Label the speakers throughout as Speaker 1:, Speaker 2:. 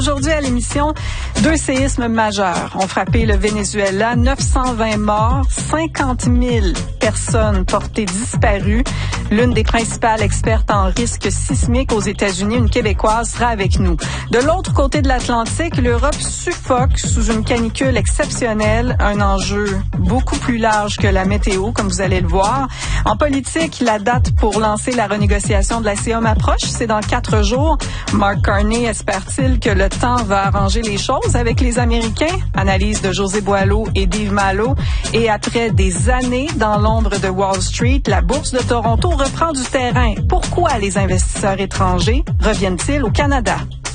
Speaker 1: Aujourd'hui à l'émission, 2 séismes majeurs ont frappé le Venezuela, 920 morts, 50 000 personnes portées disparues. L'une des principales expertes en risque sismique aux États-Unis, une Québécoise, sera avec nous. De l'autre côté de l'Atlantique, l'Europe suffoque sous une canicule exceptionnelle, un enjeu beaucoup plus large que la météo, comme vous allez le voir. En politique, la date pour lancer la renégociation de la COM approche, c'est dans 4 jours. Mark Carney espère-t-il que le temps va arranger les choses avec les Américains? Analyse de José Boileau et d'Yves Malo. Et après des années dans l'ombre de Wall Street, la bourse de Toronto reprend du terrain. Pourquoi les investisseurs étrangers reviennent-ils au Canada?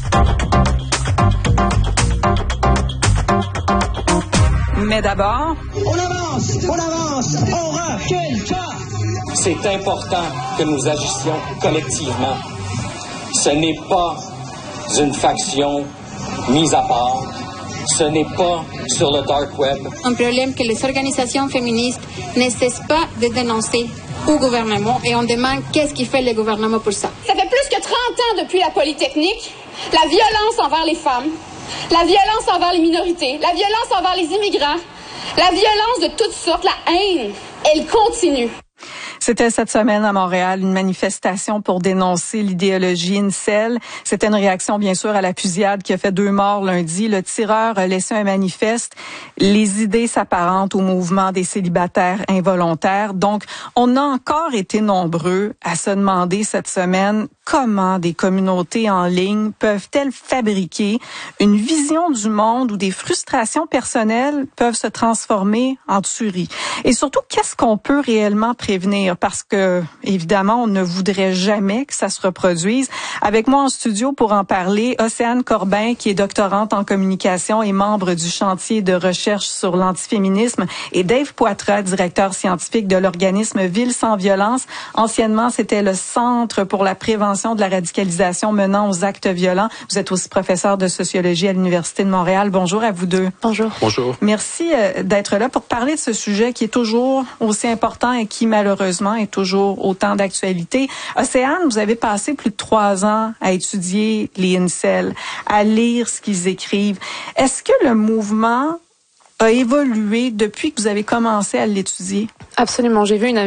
Speaker 1: Mais d'abord...
Speaker 2: On avance, on recule pas.
Speaker 3: C'est important que nous agissions collectivement. Ce n'est pas une faction mise à part. Ce n'est pas sur le dark web.
Speaker 4: Un problème que les organisations féministes ne cessent pas de dénoncer au gouvernement et on demande qu'est-ce qu'il fait le gouvernement pour ça.
Speaker 5: Ça fait plus que 30 ans depuis la Polytechnique, la violence envers les femmes, la violence envers les minorités, la violence envers les immigrants, la violence de toutes sortes, la haine, elle continue.
Speaker 1: C'était cette semaine à Montréal une manifestation pour dénoncer l'idéologie incel. C'était une réaction, bien sûr, à la fusillade qui a fait 2 morts lundi. Le tireur a laissé un manifeste. Les idées s'apparentent au mouvement des célibataires involontaires. Donc, on a encore été nombreux à se demander cette semaine comment des communautés en ligne peuvent-elles fabriquer une vision du monde où des frustrations personnelles peuvent se transformer en tuerie. Et surtout, qu'est-ce qu'on peut réellement prévenir? Parce que, évidemment, on ne voudrait jamais que ça se reproduise. Avec moi en studio pour en parler, Océane Corbin, qui est doctorante en communication et membre du chantier de recherche sur l'antiféminisme, et Dave Poitras, directeur scientifique de l'organisme Ville sans violence. Anciennement, c'était le Centre pour la prévention de la radicalisation menant aux actes violents. Vous êtes aussi professeur de sociologie à l'Université de Montréal. Bonjour à vous deux.
Speaker 4: Bonjour.
Speaker 6: Bonjour.
Speaker 1: Merci d'être là pour parler de ce sujet qui est toujours aussi important et qui, malheureusement, est toujours autant d'actualité. Océane, vous avez passé plus de 3 ans à étudier les incels, à lire ce qu'ils écrivent. Est-ce que le mouvement a évolué depuis que vous avez commencé à l'étudier?
Speaker 7: Absolument. J'ai vu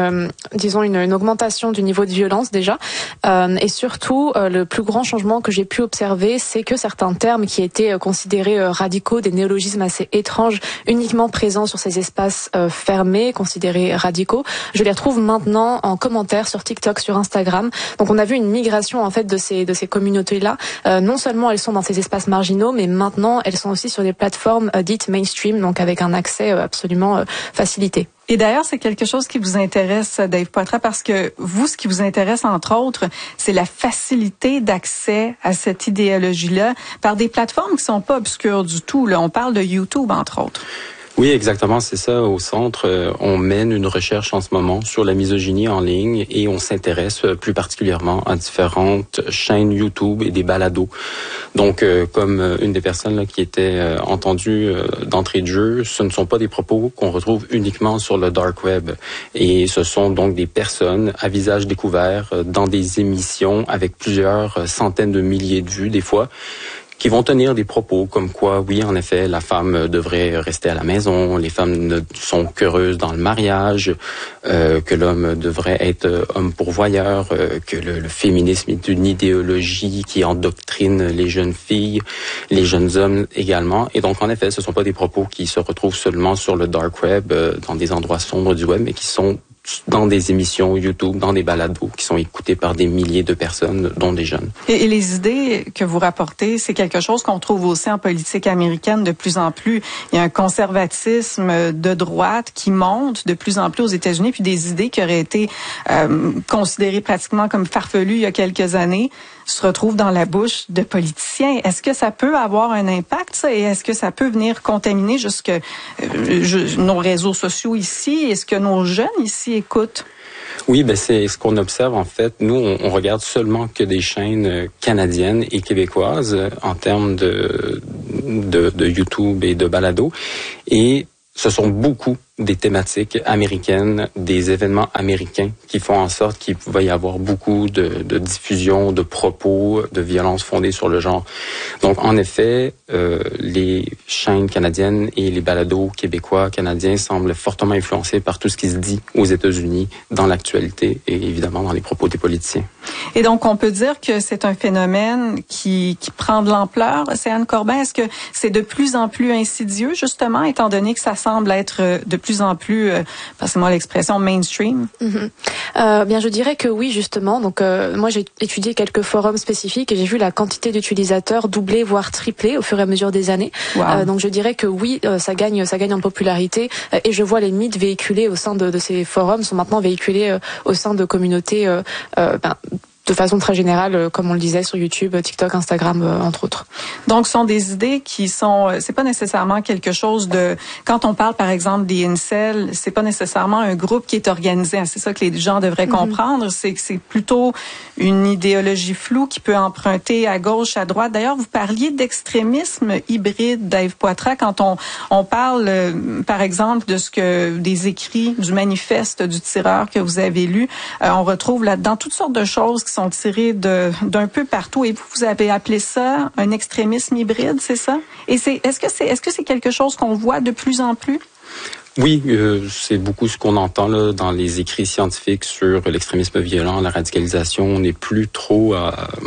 Speaker 7: une augmentation du niveau de violence déjà. Et surtout, le plus grand changement que j'ai pu observer, c'est que certains termes qui étaient considérés radicaux, des néologismes assez étranges, uniquement présents sur ces espaces fermés, considérés radicaux, je les retrouve maintenant en commentaire sur TikTok, sur Instagram. Donc on a vu une migration en fait de ces communautés-là. Non seulement elles sont dans ces espaces marginaux, mais maintenant elles sont aussi sur des plateformes dites mainstream, donc avec un accès absolument facilité.
Speaker 1: Et d'ailleurs, c'est quelque chose qui vous intéresse, Dave Poitras, parce que vous, ce qui vous intéresse, entre autres, c'est la facilité d'accès à cette idéologie-là par des plateformes qui sont pas obscures du tout. Là, on parle de YouTube, entre autres.
Speaker 6: Oui, exactement, c'est ça. Au centre, on mène une recherche en ce moment sur la misogynie en ligne et on s'intéresse plus particulièrement à différentes chaînes YouTube et des balados. Donc, comme une des personnes là, qui était entendue d'entrée de jeu, ce ne sont pas des propos qu'on retrouve uniquement sur le dark web. Et ce sont donc des personnes à visage découvert dans des émissions avec plusieurs centaines de milliers de vues des fois, qui vont tenir des propos comme quoi, oui, en effet, la femme devrait rester à la maison, les femmes ne sont qu'heureuses dans le mariage, que l'homme devrait être homme pourvoyeur, que le féminisme est une idéologie qui endoctrine les jeunes filles, les jeunes hommes également. Et donc, en effet, ce ne sont pas des propos qui se retrouvent seulement sur le dark web, dans des endroits sombres du web, mais qui sont dans des émissions YouTube, dans des balados qui sont écoutés par des milliers de personnes, dont des jeunes.
Speaker 1: Et les idées que vous rapportez, c'est quelque chose qu'on trouve aussi en politique américaine de plus en plus. Il y a un conservatisme de droite qui monte de plus en plus aux États-Unis, puis des idées qui auraient été considérées pratiquement comme farfelues il y a quelques années se retrouvent dans la bouche de politiciens. Est-ce que ça peut avoir un impact, ça, et est-ce que ça peut venir contaminer jusque nos réseaux sociaux ici? Est-ce que nos jeunes ici écoutent?
Speaker 6: Oui, ben c'est ce qu'on observe en fait. Nous, on regarde seulement que des chaînes canadiennes et québécoises en termes de YouTube et de balado. Et ce sont beaucoup des thématiques américaines, des événements américains qui font en sorte qu'il va y avoir beaucoup de diffusion, de propos, de violences fondées sur le genre. Donc, en effet, les chaînes canadiennes et les balados québécois, canadiens semblent fortement influencés par tout ce qui se dit aux États-Unis dans l'actualité et évidemment dans les propos des politiciens.
Speaker 1: Et donc, on peut dire que c'est un phénomène qui prend de l'ampleur. Océane Corbin, est-ce que c'est de plus en plus insidieux, justement, étant donné que ça semble être de plus en plus, passez-moi l'expression, mainstream?
Speaker 7: Bien, je dirais que oui, justement. Donc, moi, j'ai étudié quelques forums spécifiques et j'ai vu la quantité d'utilisateurs doubler, voire tripler au fur et à mesure des années. Wow. Donc, je dirais que oui, ça gagne en popularité et je vois les mythes véhiculés au sein de ces forums sont maintenant véhiculés au sein de communautés de façon très générale, comme on le disait sur YouTube, TikTok, Instagram, entre autres.
Speaker 1: Donc, ce sont des idées qui sont, c'est pas nécessairement quelque chose de, quand on parle, par exemple, des incels, c'est pas nécessairement un groupe qui est organisé. C'est ça que les gens devraient comprendre. C'est que c'est plutôt une idéologie floue qui peut emprunter à gauche, à droite. D'ailleurs, vous parliez d'extrémisme hybride, Dave Poitras, quand on parle, par exemple, de des écrits du manifeste du tireur que vous avez lu. On retrouve là-dedans toutes sortes de choses qui sont tirés d'un peu partout. Et vous avez appelé ça un extrémisme hybride, c'est ça? Et est-ce que c'est quelque chose qu'on voit de plus en plus?
Speaker 6: Oui, c'est beaucoup ce qu'on entend là dans les écrits scientifiques sur l'extrémisme violent, la radicalisation. On n'est plus trop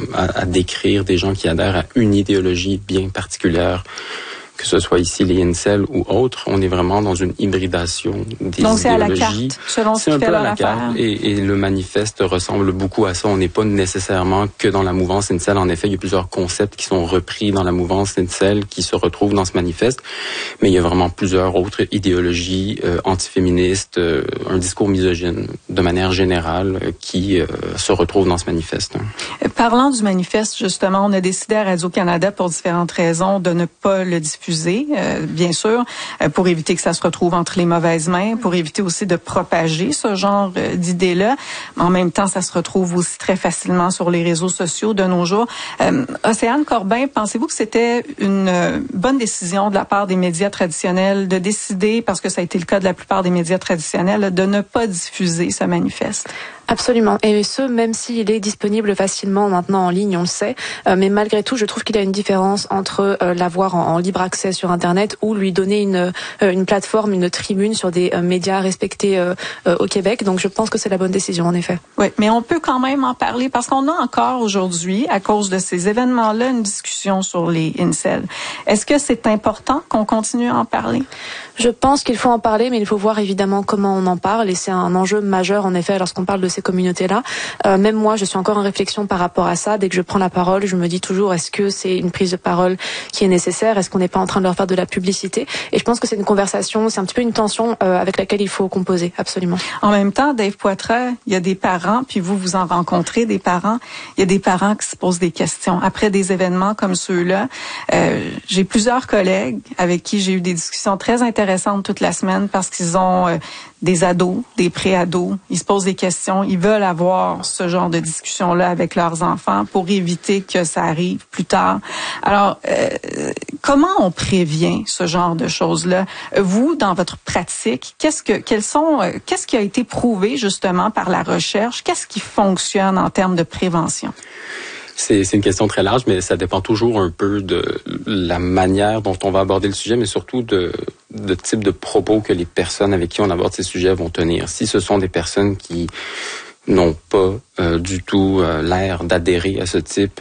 Speaker 6: à décrire des gens qui adhèrent à une idéologie bien particulière, que ce soit ici les incels ou autres. On est vraiment dans une hybridation des
Speaker 1: Donc, c'est
Speaker 6: idéologies.
Speaker 1: À la carte, selon ce qui fait leur affaire.
Speaker 6: Et le manifeste ressemble beaucoup à ça. On n'est pas nécessairement que dans la mouvance incel. En effet, il y a plusieurs concepts qui sont repris dans la mouvance incel qui se retrouvent dans ce manifeste. Mais il y a vraiment plusieurs autres idéologies antiféministes, un discours misogyne de manière générale qui se retrouvent dans ce manifeste.
Speaker 1: Parlant du manifeste, justement, on a décidé à Radio-Canada pour différentes raisons de ne pas le diffuser. Bien sûr, pour éviter que ça se retrouve entre les mauvaises mains, pour éviter aussi de propager ce genre d'idées-là. En même temps, ça se retrouve aussi très facilement sur les réseaux sociaux de nos jours. Océane Corbin, pensez-vous que c'était une bonne décision de la part des médias traditionnels de décider, parce que ça a été le cas de la plupart des médias traditionnels, de ne pas diffuser ce manifeste?
Speaker 7: Absolument. Et ce, même s'il est disponible facilement maintenant en ligne, on le sait. Mais malgré tout, je trouve qu'il y a une différence entre l'avoir en libre accès sur Internet ou lui donner une plateforme, une tribune sur des médias respectés au Québec. Donc, je pense que c'est la bonne décision, en effet.
Speaker 1: Oui, mais on peut quand même en parler parce qu'on a encore aujourd'hui, à cause de ces événements-là, une discussion sur les incels. Est-ce que c'est important qu'on continue à en parler?
Speaker 7: Je pense qu'il faut en parler, mais il faut voir évidemment comment on en parle. Et c'est un enjeu majeur, en effet, lorsqu'on parle de ces communautés-là. Même moi, je suis encore en réflexion par rapport à ça. Dès que je prends la parole, je me dis toujours, est-ce que c'est une prise de parole qui est nécessaire? Est-ce qu'on n'est pas en train de leur faire de la publicité? Et je pense que c'est une conversation, c'est un petit peu une tension avec laquelle il faut composer, absolument.
Speaker 1: En même temps, Dave Poitras, il y a des parents, puis vous en rencontrez des parents, il y a des parents qui se posent des questions. Après des événements comme ceux-là, j'ai plusieurs collègues avec qui j'ai eu des discussions très intéressantes toute la semaine parce qu'ils ont des ados, des pré-ados. Ils se posent des questions. Ils veulent avoir ce genre de discussion-là avec leurs enfants pour éviter que ça arrive plus tard. Alors, comment on prévient ce genre de choses-là? Vous, dans votre pratique, qu'est-ce qui a été prouvé justement par la recherche? Qu'est-ce qui fonctionne en termes de prévention?
Speaker 6: C'est une question très large, mais ça dépend toujours un peu de la manière dont on va aborder le sujet, mais surtout de type de propos que les personnes avec qui on aborde ces sujets vont tenir. Si ce sont des personnes qui n'ont pas du tout l'air d'adhérer à ce type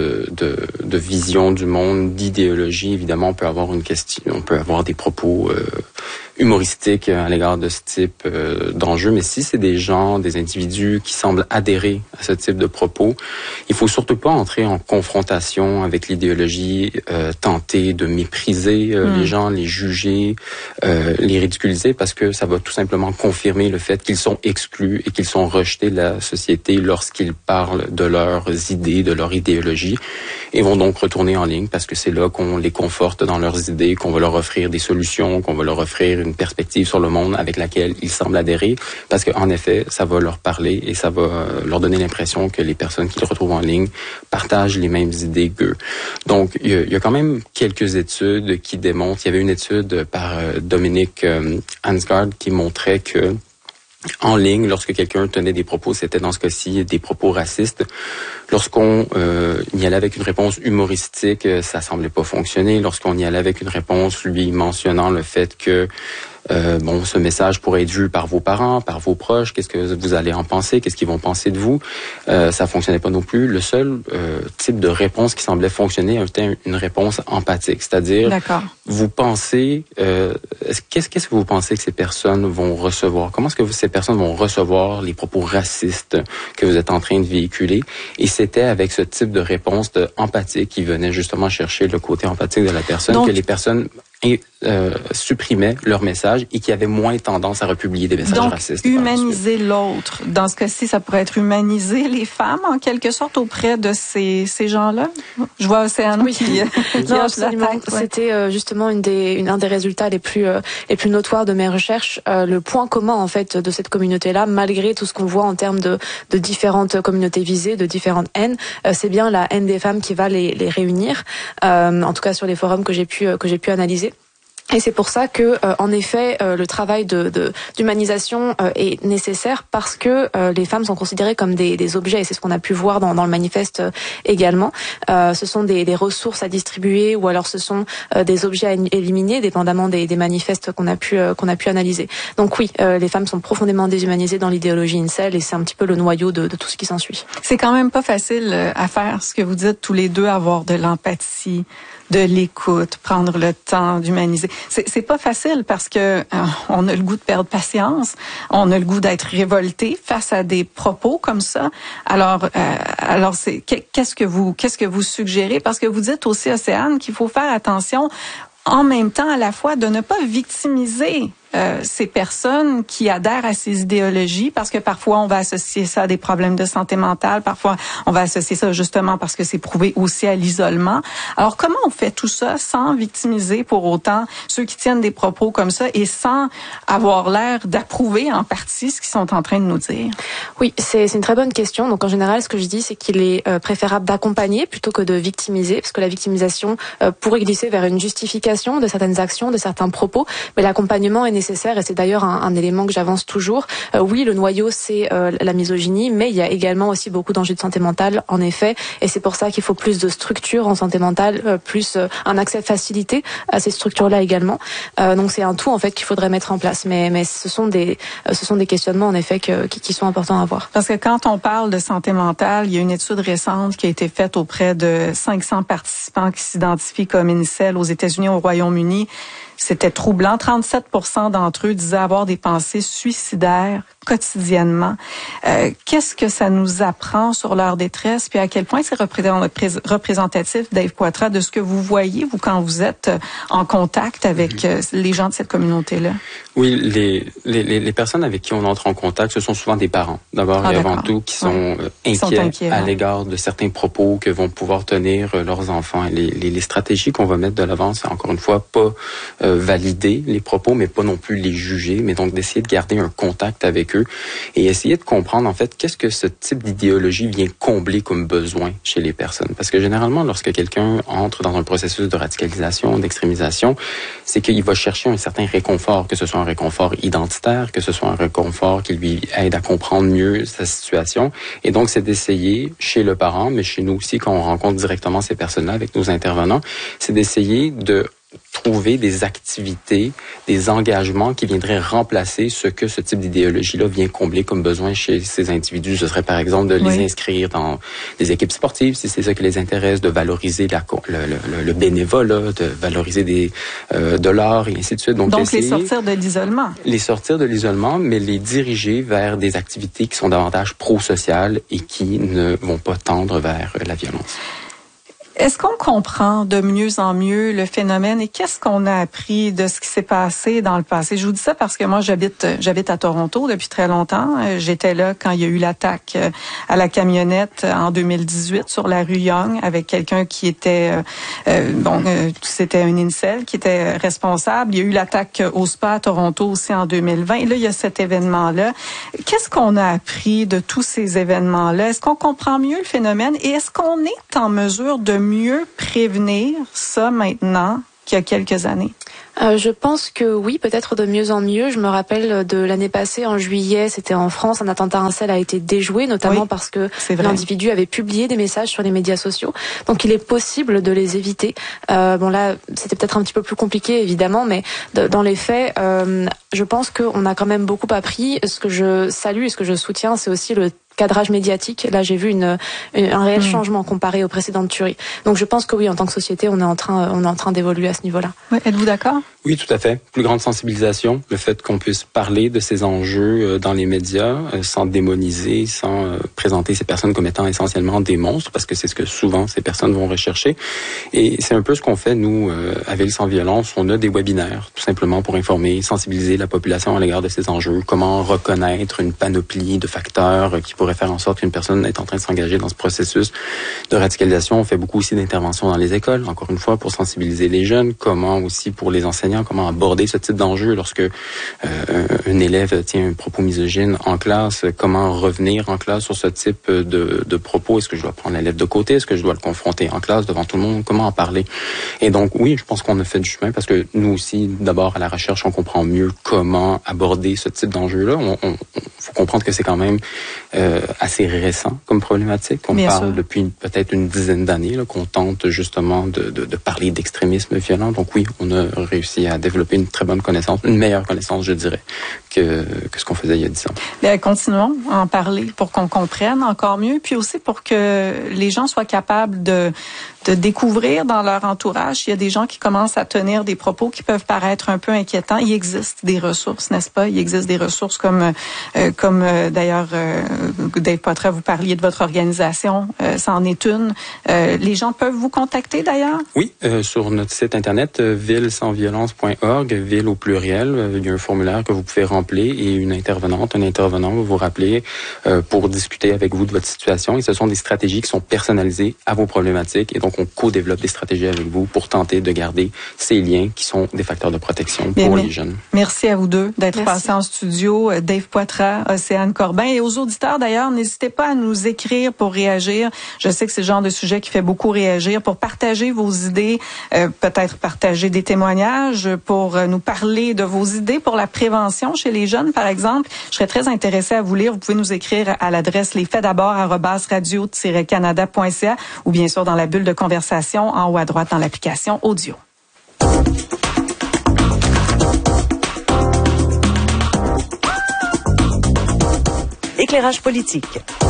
Speaker 6: de vision du monde, d'idéologie, évidemment, on peut avoir des propos humoristiques à l'égard de ce type d'enjeu. Mais si c'est des gens, des individus qui semblent adhérer à ce type de propos, il faut surtout pas entrer en confrontation avec l'idéologie, tenter de mépriser les gens, les juger, les ridiculiser, parce que ça va tout simplement confirmer le fait qu'ils sont exclus et qu'ils sont rejetés de la société lorsqu'ils parlent de leurs idées, de leur idéologie. et vont donc retourner en ligne parce que c'est là qu'on les conforte dans leurs idées, qu'on va leur offrir des solutions, qu'on va leur offrir une perspective sur le monde avec laquelle ils semblent adhérer, parce qu'en effet, ça va leur parler et ça va leur donner l'impression que les personnes qu'ils retrouvent en ligne partagent les mêmes idées qu'eux. Donc, il y a quand même quelques études qui démontrent, il y avait une étude par Dominique Hansgaard qui montrait que en ligne, lorsque quelqu'un tenait des propos, c'était dans ce cas-ci des propos racistes. Lorsqu'on y allait avec une réponse humoristique, ça semblait pas fonctionner. Lorsqu'on y allait avec une réponse lui mentionnant le fait que ce message pourrait être vu par vos parents, par vos proches, qu'est-ce que vous allez en penser, qu'est-ce qu'ils vont penser de vous, ça fonctionnait pas non plus. Le seul type de réponse qui semblait fonctionner était une réponse empathique, c'est-à-dire vous pensez, qu'est-ce que vous pensez que ces personnes vont recevoir? Comment est-ce que ces personnes vont recevoir les propos racistes que vous êtes en train de véhiculer? Et c'était avec ce type de réponse empathique qui venait justement chercher le côté empathique de la personne. Donc, que les personnes supprimaient leur message et qui avaient moins tendance à republier des messages racistes.
Speaker 1: Donc, humaniser l'autre. Dans ce cas-ci, ça pourrait être humaniser les femmes, en quelque sorte, auprès de ces gens-là. Je vois Océane qui
Speaker 7: non, absolument. C'était justement un des résultats les plus notoires de mes recherches. Le point commun, en fait, de cette communauté-là, malgré tout ce qu'on voit en termes de différentes communautés visées, de différentes haines, c'est bien la haine des femmes qui va les réunir. En tout cas, sur les forums que j'ai pu analyser. Et c'est pour ça que, en effet, le travail d'humanisation est nécessaire parce que les femmes sont considérées comme des objets. Et c'est ce qu'on a pu voir dans le manifeste également. Ce sont des ressources à distribuer ou alors ce sont des objets à éliminer, dépendamment des manifestes qu'on a pu analyser. Donc oui, les femmes sont profondément déshumanisées dans l'idéologie incel et c'est un petit peu le noyau de tout ce qui s'ensuit.
Speaker 1: C'est quand même pas facile à faire ce que vous dites tous les deux, avoir de l'empathie, de l'écoute, prendre le temps d'humaniser. C'est pas facile parce que on a le goût de perdre patience, on a le goût d'être révolté face à des propos comme ça. Alors c'est qu'est-ce que vous suggérez? Parce que vous dites aussi, Océane, qu'il faut faire attention en même temps à la fois de ne pas victimiser ces personnes qui adhèrent à ces idéologies, parce que parfois on va associer ça à des problèmes de santé mentale, parfois on va associer ça justement parce que c'est prouvé aussi à l'isolement. Alors comment on fait tout ça sans victimiser pour autant ceux qui tiennent des propos comme ça et sans avoir l'air d'approuver en partie ce qu'ils sont en train de nous dire?
Speaker 7: Oui, c'est une très bonne question. Donc en général, ce que je dis, c'est qu'il est préférable d'accompagner plutôt que de victimiser, parce que la victimisation pourrait glisser vers une justification de certaines actions, de certains propos, mais l'accompagnement est nécessaire et c'est d'ailleurs un élément que j'avance toujours. Oui, le noyau, c'est la misogynie, mais il y a également aussi beaucoup d'enjeux de santé mentale, en effet, et c'est pour ça qu'il faut plus de structures en santé mentale, plus un accès facilité à ces structures-là également. Donc c'est un tout, en fait, qu'il faudrait mettre en place, mais ce sont des questionnements, en effet, qui sont importants à avoir.
Speaker 1: Parce que quand on parle de santé mentale, il y a une étude récente qui a été faite auprès de 500 participants qui s'identifient comme incels aux États-Unis, au Royaume-Uni. C'était troublant. 37% d'entre eux disaient avoir des pensées suicidaires quotidiennement. Qu'est-ce que ça nous apprend sur leur détresse? Puis à quel point c'est représentatif, Dave Poitras, de ce que vous voyez, vous, quand vous êtes en contact avec les gens de cette communauté-là? Oui,
Speaker 6: les personnes avec qui on entre en contact, ce sont souvent des parents, d'abord et avant tout, qui sont inquiets à l'égard de certains propos que vont pouvoir tenir leurs enfants. Les stratégies qu'on va mettre de l'avant, c'est encore une fois pas valider les propos, mais pas non plus les juger, mais donc d'essayer de garder un contact avec eux et essayer de comprendre en fait qu'est-ce que ce type d'idéologie vient combler comme besoin chez les personnes. Parce que généralement, lorsque quelqu'un entre dans un processus de radicalisation, d'extrémisation, c'est qu'il va chercher un certain réconfort, que ce soit un réconfort identitaire, que ce soit un réconfort qui lui aide à comprendre mieux sa situation. Et donc, c'est d'essayer, chez le parent, mais chez nous aussi, quand on rencontre directement ces personnes-là avec nos intervenants, c'est d'essayer de trouver des activités, des engagements qui viendraient remplacer ce que ce type d'idéologie-là vient combler comme besoin chez ces individus. Ce serait par exemple de les inscrire dans des équipes sportives, si c'est ça qui les intéresse, de valoriser le bénévolat, de valoriser de l'art et ainsi de suite.
Speaker 1: Donc les sortir de l'isolement.
Speaker 6: Les sortir de l'isolement, mais les diriger vers des activités qui sont davantage pro-sociales et qui ne vont pas tendre vers la violence.
Speaker 1: Est-ce qu'on comprend de mieux en mieux le phénomène et qu'est-ce qu'on a appris de ce qui s'est passé dans le passé? Je vous dis ça parce que moi, j'habite à Toronto depuis très longtemps. J'étais là quand il y a eu l'attaque à la camionnette en 2018 sur la rue Yonge avec quelqu'un qui était, c'était un incel qui était responsable. Il y a eu l'attaque au spa à Toronto aussi en 2020. Et là, il y a cet événement-là. Qu'est-ce qu'on a appris de tous ces événements-là? Est-ce qu'on comprend mieux le phénomène et est-ce qu'on est en mesure de mieux prévenir ça maintenant qu'il y a quelques années?
Speaker 7: Je pense que oui, peut-être de mieux en mieux. Je me rappelle de l'année passée, en juillet, c'était en France, un attentat incel a été déjoué, notamment parce que l'individu avait publié des messages sur les médias sociaux. Donc il est possible de les éviter. Bon là, c'était peut-être un petit peu plus compliqué, évidemment, mais dans les faits, je pense qu'on a quand même beaucoup appris. Ce que je salue et ce que je soutiens, c'est aussi le cadrage médiatique. Là, j'ai vu un réel changement comparé aux précédentes tueries. Donc, je pense que oui, en tant que société, on est en train d'évoluer à ce niveau-là.
Speaker 1: Oui, êtes-vous d'accord?
Speaker 6: Oui, tout à fait. Plus grande sensibilisation, le fait qu'on puisse parler de ces enjeux dans les médias sans démoniser, sans présenter ces personnes comme étant essentiellement des monstres, parce que c'est ce que souvent ces personnes vont rechercher. Et c'est un peu ce qu'on fait, nous, à Ville sans violence. On a des webinaires, tout simplement pour informer, sensibiliser la population à l'égard de ces enjeux. Comment reconnaître une panoplie de facteurs qui pourrait faire en sorte qu'une personne est en train de s'engager dans ce processus de radicalisation. On fait beaucoup aussi d'interventions dans les écoles, encore une fois, pour sensibiliser les jeunes, comment aussi pour les enseignants, comment aborder ce type d'enjeu lorsque un élève tient un propos misogyne en classe, comment revenir en classe sur ce type de propos. Est-ce que je dois prendre l'élève de côté? Est-ce que je dois le confronter en classe devant tout le monde? Comment en parler? Et donc, oui, je pense qu'on a fait du chemin parce que nous aussi, d'abord, à la recherche, on comprend mieux comment aborder ce type d'enjeu-là. Faut comprendre que c'est quand même assez récent comme problématique. On parle depuis peut-être une dizaine d'années qu'on tente justement de parler d'extrémisme violent. Donc oui, on a réussi à développer une très bonne connaissance, une meilleure connaissance, je dirais, que ce qu'on faisait il y a 10 ans.
Speaker 1: Bien, continuons à en parler pour qu'on comprenne encore mieux, puis aussi pour que les gens soient capables de découvrir dans leur entourage. Il y a des gens qui commencent à tenir des propos qui peuvent paraître un peu inquiétants. Il existe des ressources, n'est-ce pas? Il existe des ressources comme d'ailleurs, Dave Poitras, vous parliez de votre organisation, ça en est une. Les gens peuvent vous contacter d'ailleurs? Oui,
Speaker 6: sur notre site internet, villesansviolence.org, ville au pluriel. Il y a un formulaire que vous pouvez remplir et un intervenant va vous rappeler pour discuter avec vous de votre situation. Et ce sont des stratégies qui sont personnalisées à vos problématiques. Et donc, on co-développe des stratégies avec vous pour tenter de garder ces liens qui sont des facteurs de protection pour les jeunes.
Speaker 1: Merci à vous deux d'être passés en studio. Dave Poitras, Océane Corbin. Et aux auditeurs, d'ailleurs, n'hésitez pas à nous écrire pour réagir. Je sais que c'est le genre de sujet qui fait beaucoup réagir. Pour partager vos idées, peut-être partager des témoignages, pour nous parler de vos idées pour la prévention chez les jeunes, par exemple. Je serais très intéressée à vous lire. Vous pouvez nous écrire à l'adresse lesfaitsd'abord@radio-canada.ca ou bien sûr dans la bulle de conversation en haut à droite dans l'application audio.
Speaker 8: Éclairage politique.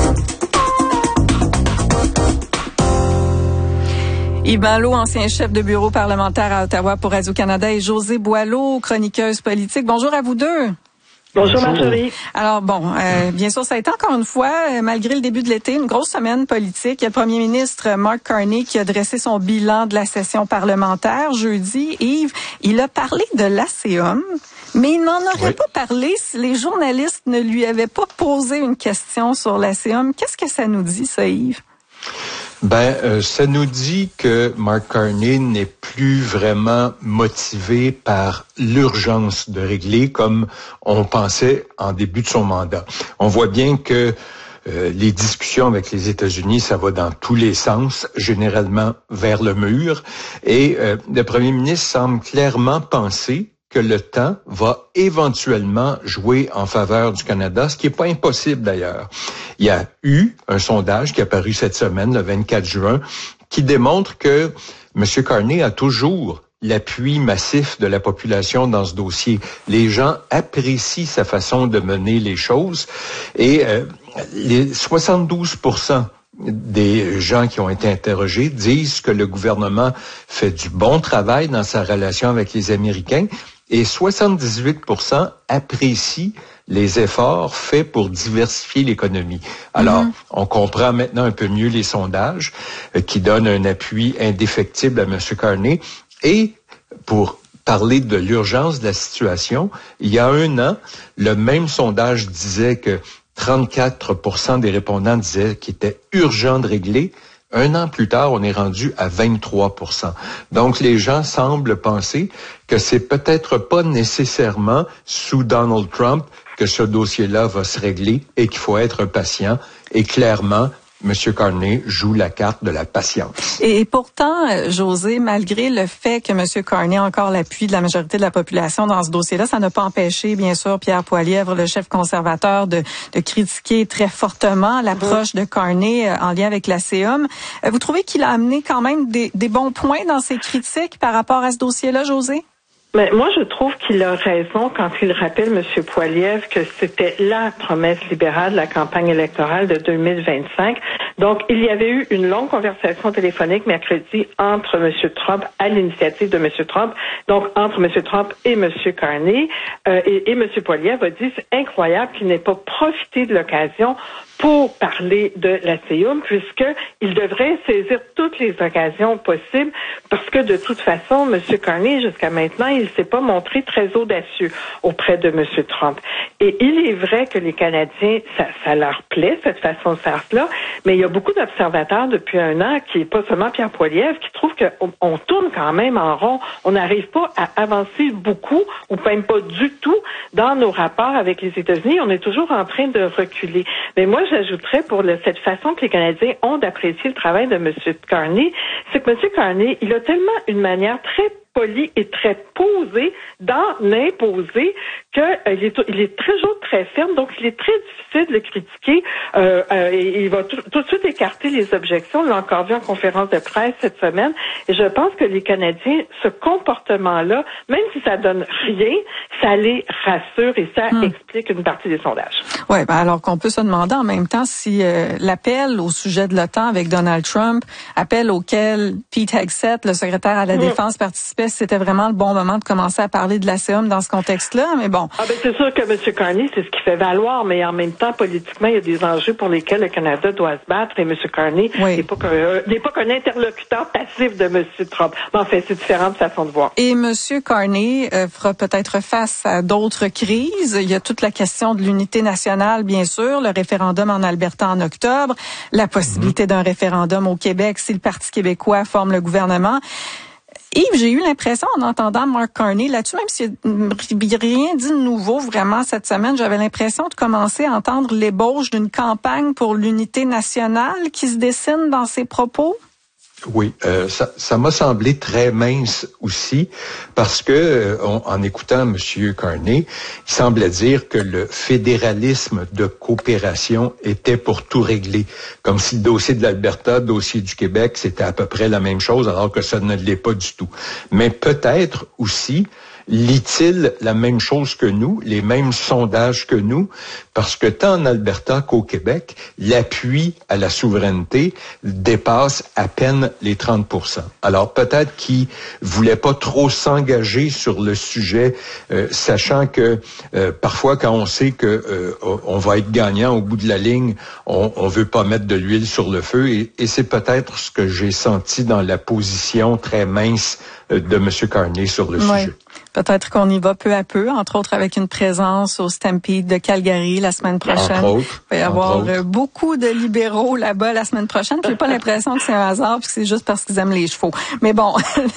Speaker 1: Yves Malo, ancien chef de bureau parlementaire à Ottawa pour Radio-Canada, et Josée Boileau, chroniqueuse politique. Bonjour à vous deux.
Speaker 9: Bonjour Marjorie.
Speaker 1: Alors bien sûr, ça a été encore une fois, malgré le début de l'été, une grosse semaine politique. Il y a le premier ministre Mark Carney qui a dressé son bilan de la session parlementaire jeudi. Yves, il a parlé de l'ACOM, mais il n'en aurait pas parlé si les journalistes ne lui avaient pas posé une question sur l'ACOM. Qu'est-ce que ça nous dit, ça, Yves?
Speaker 10: Ça nous dit que Mark Carney n'est plus vraiment motivé par l'urgence de régler comme on pensait en début de son mandat. On voit bien que les discussions avec les États-Unis, ça va dans tous les sens, généralement vers le mur. Et le premier ministre semble clairement penser que le temps va éventuellement jouer en faveur du Canada, ce qui n'est pas impossible d'ailleurs. Il y a eu un sondage qui est apparu cette semaine, le 24 juin, qui démontre que M. Carney a toujours l'appui massif de la population dans ce dossier. Les gens apprécient sa façon de mener les choses et les 72% des gens qui ont été interrogés disent que le gouvernement fait du bon travail dans sa relation avec les Américains. et 78% apprécient les efforts faits pour diversifier l'économie. Alors, on comprend maintenant un peu mieux les sondages qui donnent un appui indéfectible à M. Carney. Et pour parler de l'urgence de la situation, il y a un an, le même sondage disait que 34% des répondants disaient qu'il était urgent de régler. Un an plus tard, on est rendu à 23%. Donc, les gens semblent penser que c'est peut-être pas nécessairement sous Donald Trump que ce dossier-là va se régler et qu'il faut être patient. Et clairement, M. Carney joue la carte de la patience.
Speaker 1: Et pourtant, José, malgré le fait que M. Carney a encore l'appui de la majorité de la population dans ce dossier-là, ça n'a pas empêché, bien sûr, Pierre Poilievre, le chef conservateur, de critiquer très fortement l'approche de Carney en lien avec la CEUM. Vous trouvez qu'il a amené quand même des bons points dans ses critiques par rapport à ce dossier-là, José?
Speaker 9: Mais moi, je trouve qu'il a raison quand il rappelle, M. Poilievre, que c'était la promesse libérale de la campagne électorale de 2025. Donc, il y avait eu une longue conversation téléphonique mercredi entre M. Trump, à l'initiative de M. Trump, donc entre M. Trump et M. Carney. Et M. Poilievre a dit, c'est incroyable qu'il n'ait pas profité de l'occasion pour parler de la CEUM, puisqu'il devrait saisir toutes les occasions possibles, parce que de toute façon, M. Carney, jusqu'à maintenant, il s'est pas montré très audacieux auprès de M. Trump. Et il est vrai que les Canadiens, ça leur plaît, cette façon de faire cela, mais il y a beaucoup d'observateurs depuis un an, qui est pas seulement Pierre Poilievre, qui trouvent qu'on tourne quand même en rond. On n'arrive pas à avancer beaucoup, ou même pas du tout, dans nos rapports avec les États-Unis. On est toujours en train de reculer. Mais moi, j'ajouterais pour cette façon que les Canadiens ont d'apprécier le travail de M. Carney, c'est que M. Carney, il a tellement une manière très poli et très posé d'en imposer qu'il est toujours très ferme, donc il est très difficile de le critiquer. Et il va tout de suite écarter les objections. On l'a encore vu en conférence de presse cette semaine. Et je pense que les Canadiens, ce comportement-là, même si ça donne rien, ça les rassure et ça explique une partie des sondages.
Speaker 1: Oui, alors qu'on peut se demander en même temps si l'appel au sujet de l'OTAN avec Donald Trump, appel auquel Pete Hegseth, le secrétaire à la Défense, participait, c'était vraiment le bon moment de commencer à parler de la CEUM dans ce contexte-là, mais bon.
Speaker 9: Ah ben c'est sûr que M. Carney, c'est ce qu'il fait valoir, mais en même temps, politiquement, il y a des enjeux pour lesquels le Canada doit se battre, et M. Carney n'est pas qu'un interlocuteur passif de M. Trump. Mais en fait, c'est différentes façons de voir.
Speaker 1: Et M. Carney fera peut-être face à d'autres crises. Il y a toute la question de l'unité nationale, bien sûr, le référendum en Alberta en octobre, la possibilité d'un référendum au Québec si le Parti québécois forme le gouvernement. Yves, j'ai eu l'impression, en entendant Mark Carney là-dessus, même s'il n'y a rien dit de nouveau vraiment cette semaine, j'avais l'impression de commencer à entendre l'ébauche d'une campagne pour l'unité nationale qui se dessine dans ses propos.
Speaker 10: Oui, ça m'a semblé très mince aussi, parce que en écoutant M. Carney, il semblait dire que le fédéralisme de coopération était pour tout régler, comme si le dossier de l'Alberta, le dossier du Québec, c'était à peu près la même chose, alors que ça ne l'est pas du tout. Mais peut-être aussi lit-il la même chose que nous, les mêmes sondages que nous, parce que tant en Alberta qu'au Québec, l'appui à la souveraineté dépasse à peine les 30%. Alors peut-être qu'il voulait pas trop s'engager sur le sujet, sachant que parfois quand on sait que on va être gagnant au bout de la ligne, on veut pas mettre de l'huile sur le feu, et c'est peut-être ce que j'ai senti dans la position très mince de M. Carney sur le sujet.
Speaker 1: Peut-être qu'on y va peu à peu, entre autres avec une présence au Stampede de Calgary la semaine prochaine.
Speaker 10: Entre autres,
Speaker 1: il va y avoir beaucoup de libéraux là-bas la semaine prochaine. J'ai pas l'impression que c'est un hasard, puis que c'est juste parce qu'ils aiment les chevaux. Mais bon,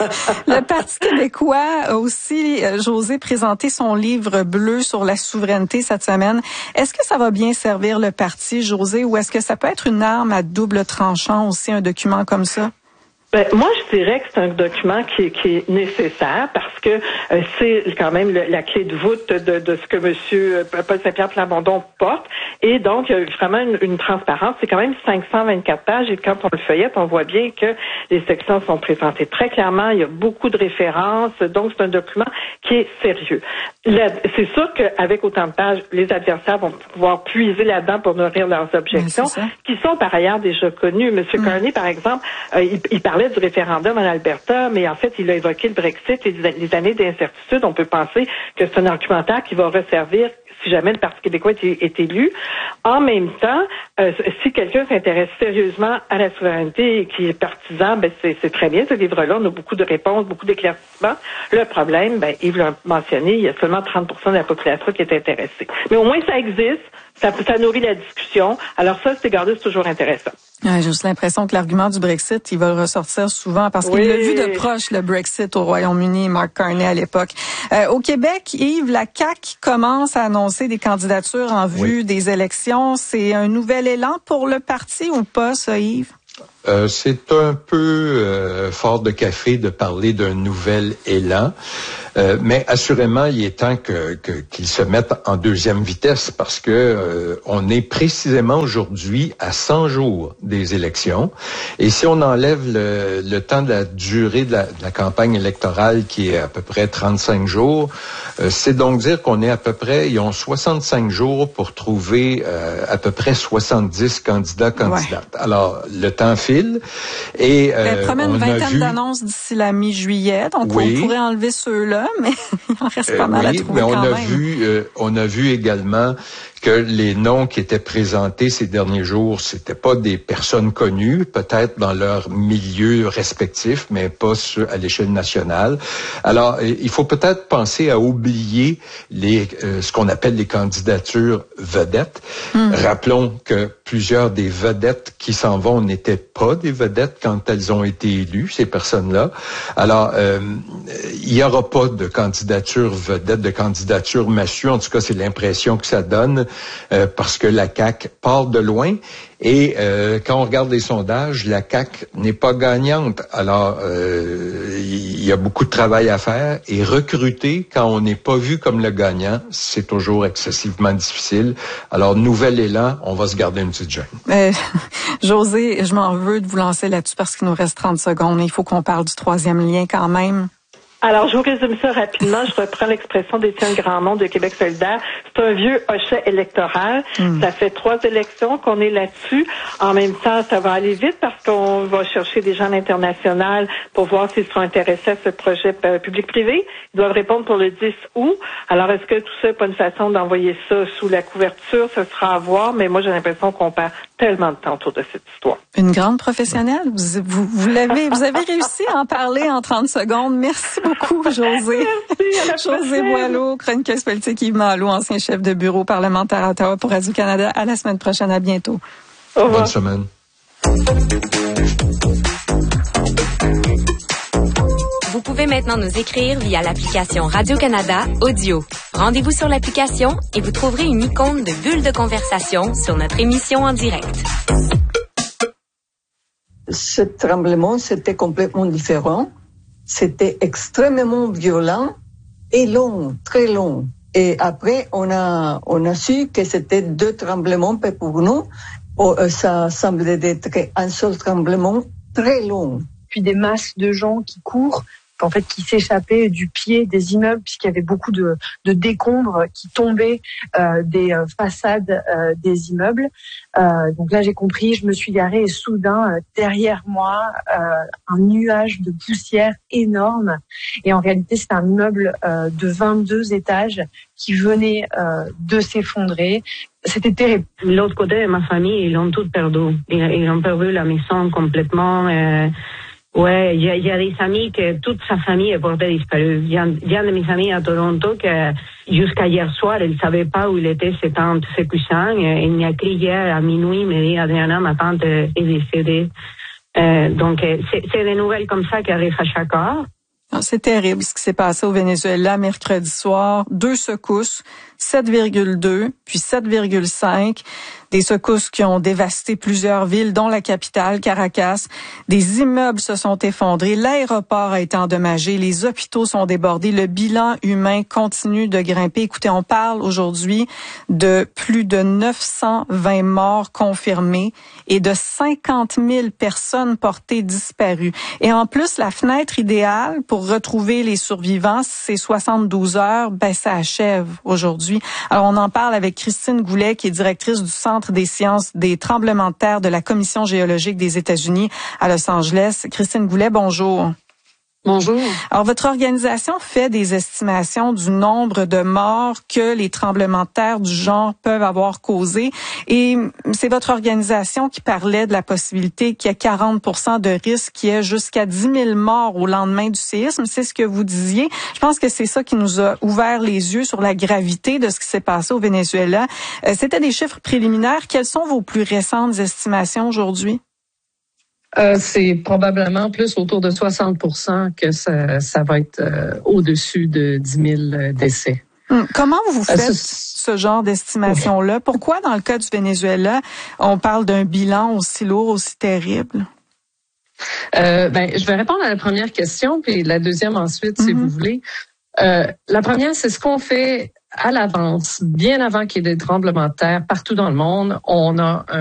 Speaker 1: le Parti québécois a aussi, José, présenté son livre bleu sur la souveraineté cette semaine. Est-ce que ça va bien servir le parti, José, ou est-ce que ça peut être une arme à double tranchant aussi, un document comme ça?
Speaker 9: Ben, moi, je dirais que c'est un document qui est nécessaire parce que c'est quand même la clé de voûte de ce que M. Paul Saint-Pierre Plamondon porte. Et donc, il y a vraiment une transparence. C'est quand même 524 pages et quand on le feuillette, on voit bien que les sections sont présentées très clairement. Il y a beaucoup de références. Donc, c'est un document qui est sérieux. C'est sûr qu'avec autant de pages, les adversaires vont pouvoir puiser là-dedans pour nourrir leurs objections, qui sont par ailleurs déjà connues. M. Carney, par exemple, il parlait parlait du référendum en Alberta, mais en fait, il a évoqué le Brexit et les années d'incertitude. On peut penser que c'est un argumentaire qui va resservir si jamais le Parti québécois est élu. En même temps, si quelqu'un s'intéresse sérieusement à la souveraineté et qui est partisan, ben c'est très bien, ce livre-là. On a beaucoup de réponses, beaucoup d'éclaircissements. Le problème, ben Yves l'a mentionné, il y a seulement 30% de la population qui est intéressée. Mais au moins, ça existe, ça nourrit la discussion. Alors ça, cet égard-là, c'est toujours intéressant.
Speaker 1: Ouais, j'ai juste l'impression que l'argument du Brexit, il va le ressortir souvent parce qu'il l'a vu de proche, le Brexit au Royaume-Uni, Mark Carney à l'époque. Au Québec, Yves, la CAQ commence à annoncer des candidatures en vue des élections. C'est un nouvel élan pour le parti ou pas, ça, Yves?
Speaker 10: C'est un peu fort de café de parler d'un nouvel élan, mais assurément, il est temps qu'ils se mettent en deuxième vitesse parce que on est précisément aujourd'hui à 100 jours des élections. Et si on enlève le temps de la durée de la campagne électorale qui est à peu près 35 jours, c'est donc dire qu'on est à peu près, ils ont 65 jours pour trouver à peu près 70 candidates. Ouais. Alors, le temps file. Et
Speaker 1: elle promet une vingtaine d'annonces d'ici la mi-juillet, donc on pourrait enlever ceux-là, mais il en reste pas mal à trouver quand même.
Speaker 10: On a vu également que les noms qui étaient présentés ces derniers jours, c'était pas des personnes connues, peut-être dans leur milieu respectif, mais pas à l'échelle nationale. Alors, il faut peut-être penser à oublier ce qu'on appelle les candidatures vedettes. Rappelons que plusieurs des vedettes qui s'en vont n'étaient pas des vedettes quand elles ont été élues, ces personnes-là. Alors, il y aura pas de candidature vedette, de candidature massue. En tout cas, c'est l'impression que ça donne. Parce que la CAQ part de loin et quand on regarde les sondages, la CAQ n'est pas gagnante. Alors, il y a beaucoup de travail à faire et recruter quand on n'est pas vu comme le gagnant, c'est toujours excessivement difficile. Alors, nouvel élan, on va se garder une petite gêne.
Speaker 1: José, je m'en veux de vous lancer là-dessus parce qu'il nous reste 30 secondes. Il faut qu'on parle du troisième lien quand même.
Speaker 9: Alors, je vous résume ça rapidement. Je reprends l'expression d'Étienne Grandmont de Québec solidaire. C'est un vieux hochet électoral. Ça fait 3 élections qu'on est là-dessus. En même temps, ça va aller vite parce qu'on va chercher des gens à l'international pour voir s'ils seront intéressés à ce projet public-privé. Ils doivent répondre pour le 10 août. Alors, est-ce que tout ça n'est pas une façon d'envoyer ça sous la couverture? Ce sera à voir, mais moi, j'ai l'impression qu'on perd tellement de temps autour de cette histoire.
Speaker 1: Une grande professionnelle. Vous avez réussi à en parler en 30 secondes. Merci beaucoup, José.
Speaker 9: Merci,
Speaker 1: José Boileau, chroniqueuse politique, Yves Malo, ancien chef de bureau parlementaire à Ottawa pour Radio-Canada. À la semaine prochaine. À bientôt.
Speaker 9: Au revoir.
Speaker 10: Bonne semaine.
Speaker 11: Vous pouvez maintenant nous écrire via l'application Radio-Canada Audio. Rendez-vous sur l'application et vous trouverez une icône de bulle de conversation sur notre émission en direct.
Speaker 12: Ce tremblement, c'était complètement différent. C'était extrêmement violent et long, très long. Et après, on a su que c'était 2 tremblements, mais pour nous, ça semblait être un seul tremblement très long.
Speaker 13: Puis des masses de gens qui courent, en fait, qui s'échappaient du pied des immeubles, puisqu'il y avait beaucoup de décombres qui tombaient des façades des immeubles. Donc là, j'ai compris, je me suis garée et soudain, derrière moi, un nuage de poussière énorme. Et en réalité, c'est un immeuble de 22 étages qui venait de s'effondrer. C'était terrible.
Speaker 14: L'autre côté de ma famille, ils ont tout perdu. Ils ont perdu la maison complètement. Ouais, il y a des amis que toute sa famille est portée disparue. Il y a un de mes amis à Toronto que jusqu'à hier soir, il savait pas où il était ses tantes, ses cousins. Il m'a écrit hier à minuit, il m'a dit Adriana, ma tante est décédée. Donc c'est des nouvelles comme ça qui arrivent à chaque heure.
Speaker 1: C'est terrible ce qui s'est passé au Venezuela mercredi soir. 2 secousses, 7,2 puis 7,5. Des secousses qui ont dévasté plusieurs villes, dont la capitale, Caracas. Des immeubles se sont effondrés. L'aéroport a été endommagé. Les hôpitaux sont débordés. Le bilan humain continue de grimper. Écoutez, on parle aujourd'hui de plus de 920 morts confirmés et de 50 000 personnes portées disparues. Et en plus, la fenêtre idéale pour retrouver les survivants, c'est 72 heures. Ça achève aujourd'hui. aujourd'hui. Alors, on en parle avec Christine Goulet, qui est directrice du Centre des sciences des tremblements de terre de la Commission géologique des États-Unis à Los Angeles. Christine Goulet, bonjour.
Speaker 15: Bonjour.
Speaker 1: Alors, votre organisation fait des estimations du nombre de morts que les tremblements de terre du genre peuvent avoir causé. Et c'est votre organisation qui parlait de la possibilité qu'il y ait 40% de risque, qu'il y ait jusqu'à 10 000 morts au lendemain du séisme. C'est ce que vous disiez. Je pense que c'est ça qui nous a ouvert les yeux sur la gravité de ce qui s'est passé au Venezuela. C'était des chiffres préliminaires. Quelles sont vos plus récentes estimations aujourd'hui?
Speaker 15: C'est probablement plus autour de 60% que ça va être au-dessus de 10 000 décès.
Speaker 1: Comment vous faites ce genre d'estimation-là? Pourquoi, dans le cas du Venezuela, on parle d'un bilan aussi lourd, aussi terrible?
Speaker 15: Je vais répondre à la première question, puis la deuxième ensuite, si vous voulez. La première, c'est ce qu'on fait à l'avance, bien avant qu'il y ait des tremblements de terre partout dans le monde. On a